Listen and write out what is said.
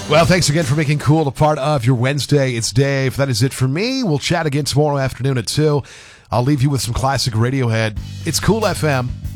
Well, thanks again for making Cool a part of your Wednesday. It's Dave. That is it for me. We'll chat again tomorrow afternoon at 2. I'll leave you with some classic Radiohead. It's Cool FM.